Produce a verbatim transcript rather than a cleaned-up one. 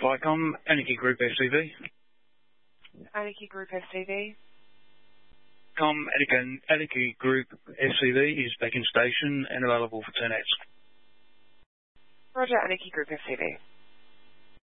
Flycom, Anarchy Group S C V. Anarchy Group S C V. Com, Anarchy, Anarchy Group S C V is back in station and available for two nets. Roger, Anarchy Group S C V.